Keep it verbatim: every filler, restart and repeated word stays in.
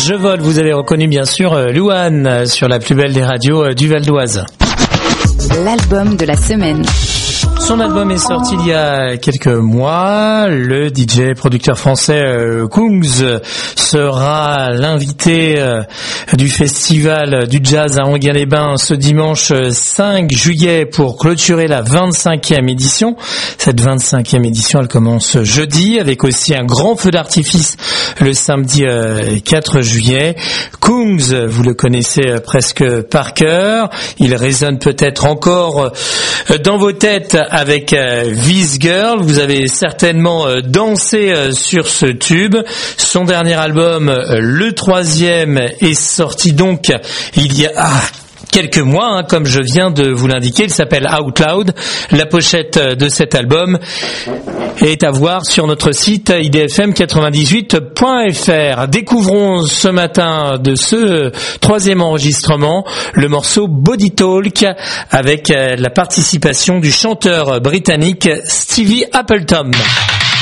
Je vole, vous avez reconnu bien sûr Louane sur la plus belle des radios du Val d'Oise. L'album de la semaine. Son album est sorti il y a quelques mois. Le D J producteur français euh, Kungs sera l'invité euh, du festival du jazz à Enghien-les-Bains ce dimanche cinq juillet pour clôturer la vingt-cinquième édition. Cette vingt-cinquième édition, elle commence jeudi avec aussi un grand feu d'artifice le samedi euh, quatre juillet. Kungs, vous le connaissez euh, presque par cœur. Il résonne peut-être encore euh, dans vos têtes avec euh, This Girl. Vous avez certainement euh, dansé euh, sur ce tube. Son dernier album, euh, le troisième, est sorti donc il y a... Ah, quelques mois, hein, comme je viens de vous l'indiquer. Il s'appelle Out Loud. La pochette de cet album est à voir sur notre site i d f m quatre-vingt-dix-huit point f r. Découvrons ce matin de ce troisième enregistrement le morceau Body Talk avec la participation du chanteur britannique Stevie Appleton.